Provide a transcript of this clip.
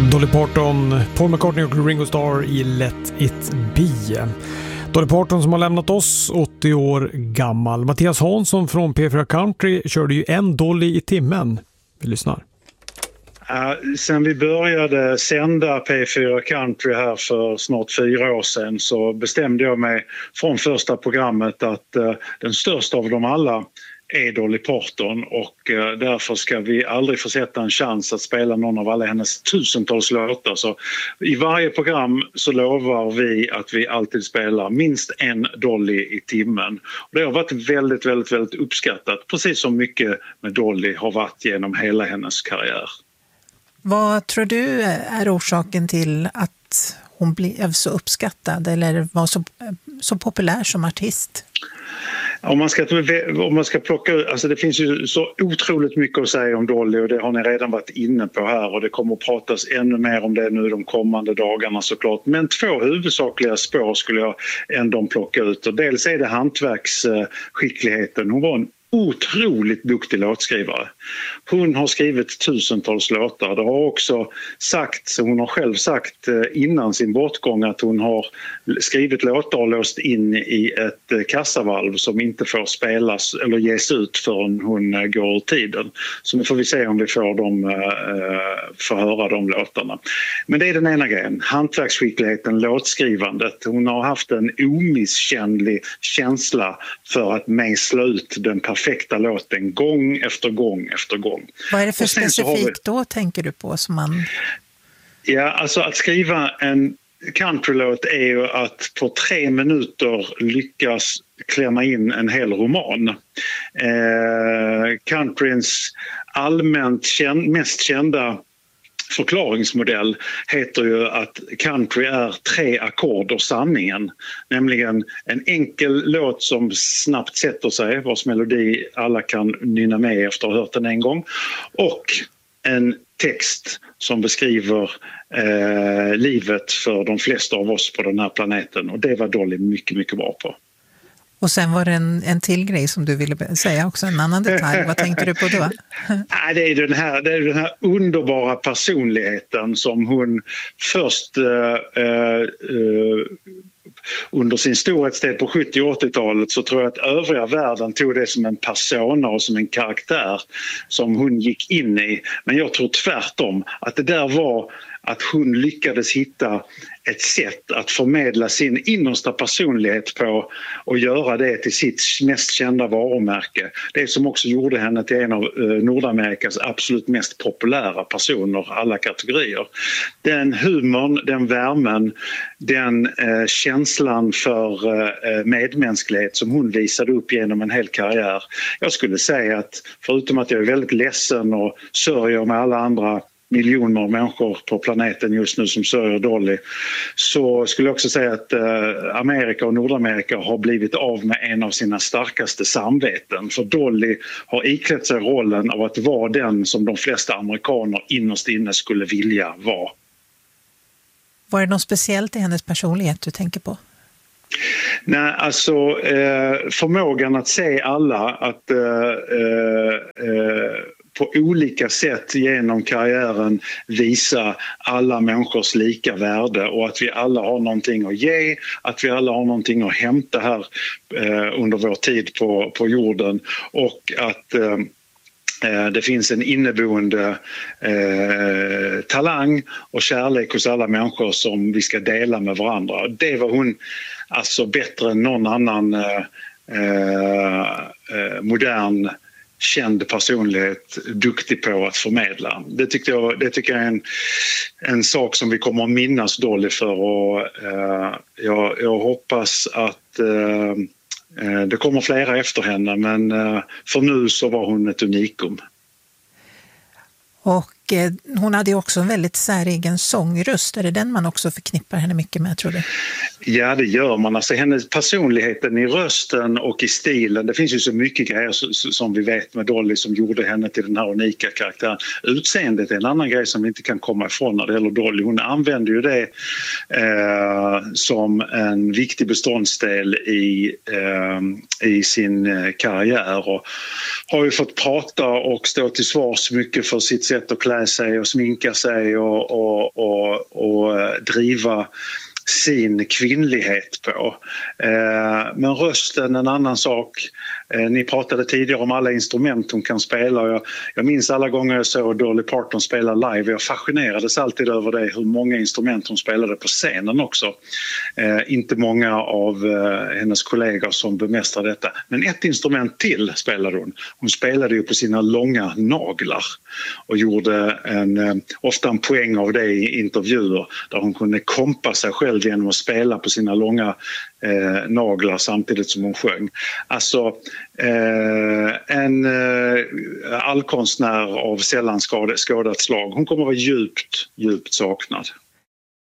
Dolly Parton, Paul McCartney och Ringo Starr i Let It Be. Dolly Parton som har lämnat oss, 80 år gammal. Mattias Hansson från P4 Country körde ju en Dolly i timmen. Vi lyssnar. Sen vi började sända P4 Country här för snart 4 år sedan så bestämde jag mig från första programmet att den största av dem alla är Dolly Parton och därför ska vi aldrig försätta en chans att spela någon av alla hennes tusentals låtar. Så i varje program så lovar vi att vi alltid spelar minst en Dolly i timmen. Och det har varit väldigt, väldigt, väldigt uppskattat, precis som mycket med Dolly har varit genom hela hennes karriär. Vad tror du är orsaken till att hon blev så uppskattad eller var så populär som artist? Om man ska plocka ut, alltså det finns ju så otroligt mycket att säga om Dolly och det har ni redan varit inne på här och det kommer att pratas ännu mer om det nu de kommande dagarna såklart. Men 2 huvudsakliga spår skulle jag ändå plocka ut och dels är det hantverksskickligheten. Hon var en otroligt duktig låtskrivare. Hon har skrivit tusentals låtar. Det har också sagt, hon har själv sagt innan sin bortgång att hon har skrivit låtar och låst in i ett kassavalv som inte får spelas eller ges ut förrän hon går ur tiden. Så nu får vi se om vi får höra de låtarna. Men det är den ena grejen. Hantverksskickligheten, låtskrivandet. Hon har haft en omisskännlig känsla för att mejsla ut den perfekta låten gång efter gång efter gång. Vad är det för specifikt då tänker du på som man... Ja, alltså att skriva en countrylåt är ju att på 3 minuter lyckas klämma in en hel roman. Countryns allmänt mest kända förklaringsmodell heter ju att country är 3 ackord och sanningen. Nämligen en enkel låt som snabbt sätter sig, vars melodi alla kan nynna med efter att ha hört den en gång. Och en text som beskriver livet för de flesta av oss på den här planeten. Och det var Dolly mycket, mycket bra på. Och sen var det en till grej som du ville säga också, en annan detalj. Vad tänkte du på då? Det är den här underbara personligheten som hon först under sin storhetstid på 70- och 80-talet så tror jag att övriga världen tog det som en persona och som en karaktär som hon gick in i. Men jag tror tvärtom att det där var att hon lyckades hitta ett sätt att förmedla sin innersta personlighet på och göra det till sitt mest kända varumärke. Det som också gjorde henne till en av Nordamerikas absolut mest populära personer, alla kategorier. Den humorn, den värmen, den känslan för medmänsklighet som hon visade upp genom en hel karriär. Jag skulle säga att förutom att jag är väldigt ledsen och sörjer med alla andra miljoner människor på planeten just nu som sörjer Dolly, så skulle jag också säga att Amerika och Nordamerika har blivit av med en av sina starkaste samveten. För Dolly har iklätt sig rollen av att vara den som de flesta amerikaner innerst inne skulle vilja vara. Var det något speciellt i hennes personlighet du tänker på? Nej, alltså förmågan att se alla, att på olika sätt genom karriären visa alla människors lika värde och att vi alla har någonting att ge, att vi alla har någonting att hämta här under vår tid på jorden och att det finns en inneboende talang och kärlek hos alla människor som vi ska dela med varandra. Det var hon alltså bättre än någon annan modern känd personlighet duktig på att förmedla. Det tycker jag är en sak som vi kommer att minnas Dolly för och jag hoppas att det kommer flera efter henne, men för nu så var hon ett unikum. Och hon hade ju också en väldigt säregen sångröst. Är det den man också förknippar henne mycket med, tror du? Ja, det gör man. Alltså hennes personligheten i rösten och i stilen. Det finns ju så mycket grejer som vi vet med Dolly som gjorde henne till den här unika karaktären. Utseendet är en annan grej som vi inte kan komma ifrån när det gäller Dolly. Hon använder ju det som en viktig beståndsdel i sin karriär och har ju fått prata och stå till svars mycket för sitt sätt att klä klä sig och sminka sig och driva sin kvinnlighet på. Men rösten en annan sak. Ni pratade tidigare om alla instrument hon kan spela. Jag minns alla gånger jag såg Dolly Parton spela live. Jag fascinerades alltid över det, hur många instrument hon spelade på scenen också. Inte många av hennes kollegor som bemästrade detta. Men ett instrument till spelade hon. Hon spelade ju på sina långa naglar och gjorde ofta en poäng av det i intervjuer där hon kunde kompa sig själv genom att spela på sina långa naglar samtidigt som hon sjöng. Alltså en allkonstnär av sällan skådat slag. Hon kommer att vara djupt saknad.